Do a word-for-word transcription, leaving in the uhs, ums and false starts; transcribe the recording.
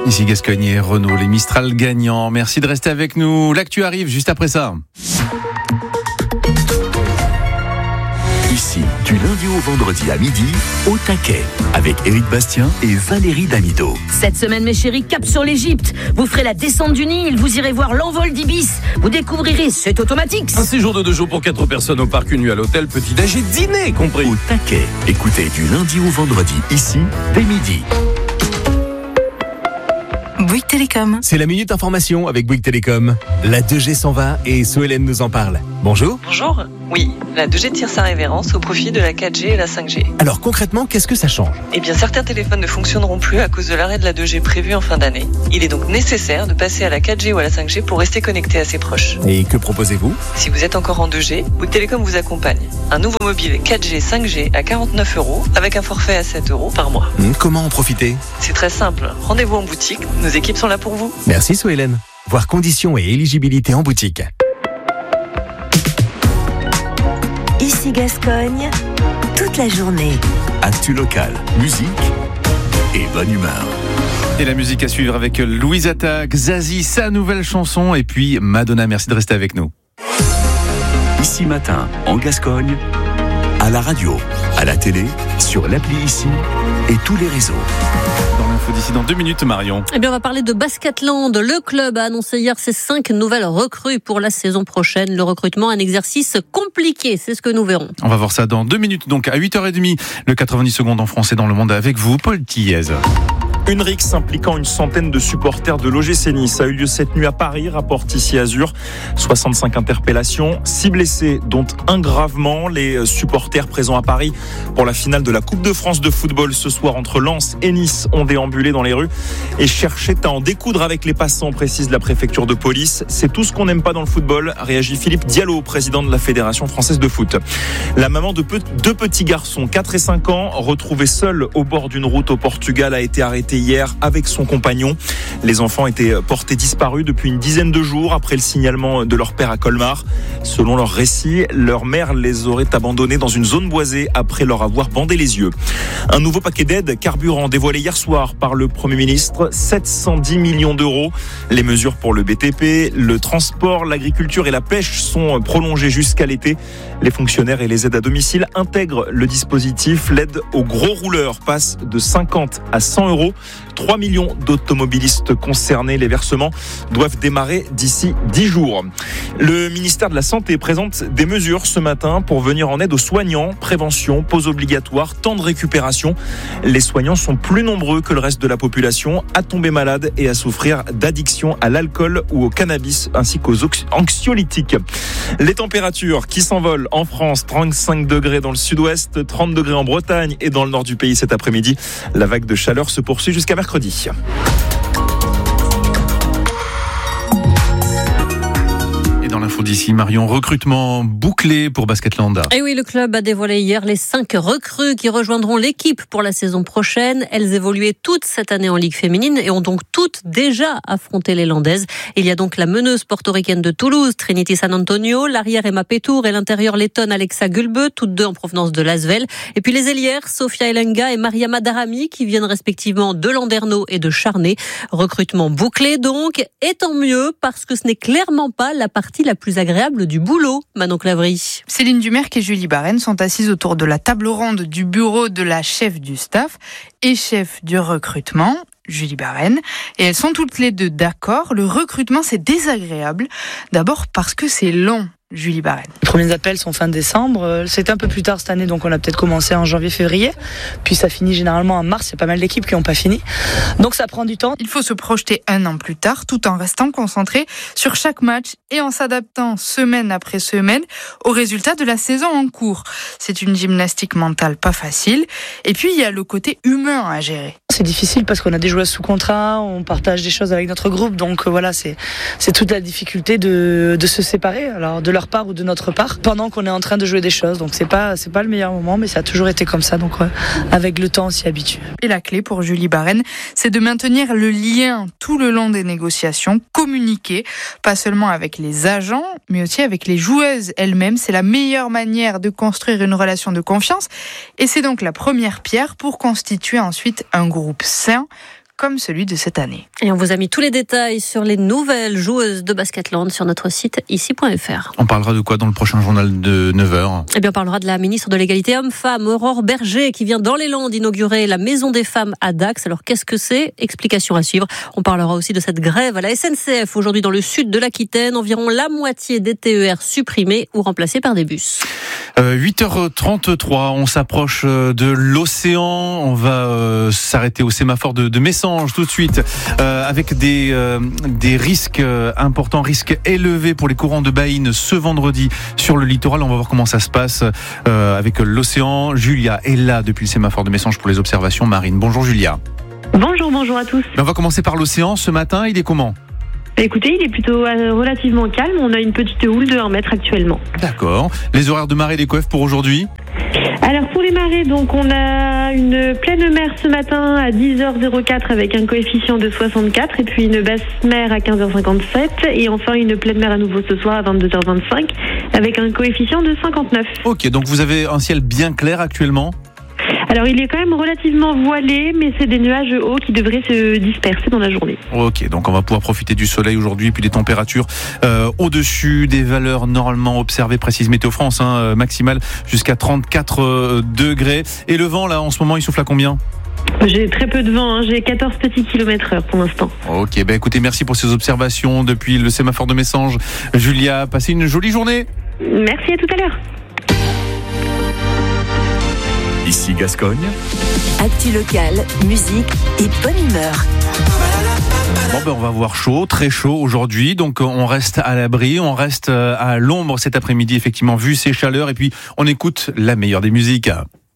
Ici Gascogne et Renault, les Mistral gagnants. Merci de rester avec nous. L'actu arrive juste après ça. Ici, du lundi au vendredi à midi, au taquet, avec Éric Bastien et Valérie Damido. Cette semaine, mes chéris, cap sur l'Égypte. Vous ferez la descente du Nil, vous irez voir l'envol d'Ibis. Vous découvrirez C'est automatique. Un séjour de deux jours pour quatre personnes au parc, une nuit à l'hôtel, petit-déj et dîner compris. Au taquet, écoutez du lundi au vendredi, ici, dès midi. Bouygues Télécom. C'est la Minute Information avec Bouygues Télécom. La deux G s'en va et Sohélène nous en parle. Bonjour. Bonjour. Oui, la deux G tire sa révérence au profit de la quatre G et la cinq G. Alors concrètement, qu'est-ce que ça change ? Eh bien, certains téléphones ne fonctionneront plus à cause de l'arrêt de la deux G prévu en fin d'année. Il est donc nécessaire de passer à la quatre G ou à la cinq G pour rester connecté à ses proches. Et que proposez-vous ? Si vous êtes encore en deux G, Bouygues Télécom vous accompagne. Un nouveau mobile quatre G, cinq G à quarante-neuf euros avec un forfait à sept euros par mois. Hum, comment en profiter ? C'est très simple. Rendez-vous en boutique. Nos équipes sont là pour vous. Merci Sohélène. Voir conditions et éligibilité en boutique. Ici Gascogne, toute la journée. Actu local, musique et bonne humeur. Et la musique à suivre avec Louise Attaque, Zazie, sa nouvelle chanson et puis Madonna. Merci de rester avec nous. Ici matin, en Gascogne, à la radio, à la télé, sur l'appli Ici et tous les réseaux. Dans l'info d'ici dans deux minutes, Marion. Eh bien, on va parler de Basketland. Le club a annoncé hier ses cinq nouvelles recrues pour la saison prochaine. Le recrutement, un exercice compliqué, c'est ce que nous verrons. On va voir ça dans deux minutes, donc à huit heures trente, le quatre-vingt-dix secondes en français dans le monde avec vous, Paul Thiez. Une rixe impliquant une centaine de supporters de l'O G C Nice a eu lieu cette nuit à Paris, rapporte ici Azur. soixante-cinq interpellations, six blessés, dont un gravement. Les supporters présents à Paris pour la finale de la Coupe de France de football ce soir entre Lens et Nice ont déambulé dans les rues et cherchaient à en découdre avec les passants, précise la préfecture de police. C'est tout ce qu'on n'aime pas dans le football, réagit Philippe Diallo, président de la Fédération française de foot. La maman de deux petits garçons, quatre et cinq ans, retrouvés seuls au bord d'une route au Portugal, a été arrêtée hier avec son compagnon. Les enfants étaient portés disparus depuis une dizaine de jours après le signalement de leur père à Colmar. Selon leur récit, leur mère les aurait abandonnés dans une zone boisée après leur avoir bandé les yeux. Un nouveau paquet d'aides carburant dévoilé hier soir par le Premier ministre, sept cent dix millions d'euros. Les mesures pour le B T P, le transport, l'agriculture et la pêche sont prolongées jusqu'à l'été. Les fonctionnaires et les aides à domicile intègrent le dispositif. L'aide aux gros rouleurs passe de cinquante à cent euros. trois millions d'automobilistes concernés. Les versements doivent démarrer d'ici dix jours. Le ministère de la Santé présente des mesures ce matin pour venir en aide aux soignants. Prévention, pause obligatoire, temps de récupération. Les soignants sont plus nombreux que le reste de la population à tomber malade et à souffrir d'addiction à l'alcool ou au cannabis ainsi qu'aux anxiolytiques. Les températures qui s'envolent en France, trente-cinq degrés dans le sud-ouest, trente degrés en Bretagne et dans le nord du pays cet après-midi. La vague de chaleur se poursuit jusqu'à mercredi. Et dans l'info d'ici, Marion, recrutement bouclé pour Basketland. Et oui, le club a dévoilé hier les cinq recrues qui rejoindront l'équipe pour la saison prochaine. Elles évoluaient toutes cette année en Ligue féminine et ont donc toutes déjà affronté les Landaises. Il y a donc la meneuse portoricaine de Toulouse, Trinity San Antonio, l'arrière Emma Pétour et l'intérieur lettonne Alexa Gulbe, toutes deux en provenance de Lasvel. Et puis les ailières, Sofia Elenga et Mariama Darami, qui viennent respectivement de Landerneau et de Charnay. Recrutement bouclé donc, et tant mieux, parce que ce n'est clairement pas la partie la plus agréable du boulot, Manon Clavry. Céline Dumerc et Julie Barène sont assises autour de la table ronde du bureau de la chef du staff et chef du recrutement, Julie Barène, et elles sont toutes les deux d'accord, le recrutement c'est désagréable, d'abord parce que c'est long. Julie Barène. Les premiers appels sont fin décembre. C'était un peu plus tard cette année, donc on a peut-être commencé en janvier-février. Puis ça finit généralement en mars. Il y a pas mal d'équipes qui n'ont pas fini. Donc ça prend du temps. Il faut se projeter un an plus tard, tout en restant concentré sur chaque match et en s'adaptant semaine après semaine aux résultats de la saison en cours. C'est une gymnastique mentale pas facile. Et puis il y a le côté humain à gérer. C'est difficile parce qu'on a des joueuses sous contrat, on partage des choses avec notre groupe. Donc voilà, c'est, c'est toute la difficulté de, de se séparer. Alors de leur part ou de notre part pendant qu'on est en train de jouer des choses, donc c'est pas c'est pas le meilleur moment, mais ça a toujours été comme ça, donc ouais, avec le temps on s'y habitue. Et la clé pour Julie Barène, c'est de maintenir le lien tout le long des négociations, communiquer pas seulement avec les agents mais aussi avec les joueuses elles-mêmes. C'est la meilleure manière de construire une relation de confiance et c'est donc la première pierre pour constituer ensuite un groupe sain, comme celui de cette année. Et on vous a mis tous les détails sur les nouvelles joueuses de Basketland sur notre site ici point f r. On parlera de quoi dans le prochain journal de neuf heures ? Eh bien, on parlera de la ministre de l'égalité homme-femme, Aurore Berger, qui vient dans les Landes inaugurer la Maison des femmes à Dax. Alors, qu'est-ce que c'est ? Explication à suivre. On parlera aussi de cette grève à la S N C F aujourd'hui dans le sud de l'Aquitaine. Environ la moitié des T E R supprimés ou remplacés par des bus. Euh, huit heures trente-trois, on s'approche de l'océan. On va euh, s'arrêter au sémaphore de, de Messanges tout de suite, euh, avec des, euh, des risques euh, importants, risques élevés pour les courants de baïne ce vendredi sur le littoral. On va voir comment ça se passe euh, avec l'océan. Julia est là depuis le sémaphore de Messanges pour les observations marines. Bonjour Julia. Bonjour, bonjour à tous. On va commencer par l'océan. Ce matin, il est comment ? Écoutez, il est plutôt euh, relativement calme. On a une petite houle de un mètre actuellement. D'accord. Les horaires de marée des coefs pour aujourd'hui ? Alors pour les marées, donc on a une pleine mer ce matin à dix heures quatre avec un coefficient de soixante-quatre et puis une basse mer à quinze heures cinquante-sept et enfin une pleine mer à nouveau ce soir à vingt-deux heures vingt-cinq avec un coefficient de cinquante-neuf. Ok, donc vous avez un ciel bien clair actuellement ? Alors il est quand même relativement voilé, mais c'est des nuages hauts qui devraient se disperser dans la journée. Ok, donc on va pouvoir profiter du soleil aujourd'hui, puis des températures euh, au-dessus des valeurs normalement observées, précise Météo France, hein, maximale jusqu'à trente-quatre euh, degrés. Et le vent là, en ce moment, il souffle à combien ? J'ai très peu de vent, hein. J'ai quatorze petits kilomètres heure pour l'instant. Ok, ben écoutez, merci pour ces observations depuis le sémaphore de Messanges. Julia, passez une jolie journée. Merci, à tout à l'heure. Ici Gascogne. Actu locale, musique et bonne humeur. Bon ben on va avoir chaud, très chaud aujourd'hui, donc on reste à l'abri, on reste à l'ombre cet après-midi effectivement vu ces chaleurs et puis on écoute la meilleure des musiques.